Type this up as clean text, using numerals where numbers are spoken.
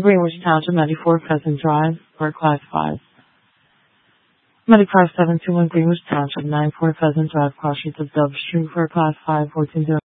Greenwich Township, 94 Pheasant Drive, for Class 5. Medicar 721 Greenwich Township, 94 Pheasant Drive, cross streets of Dove Street, for Class 5, 14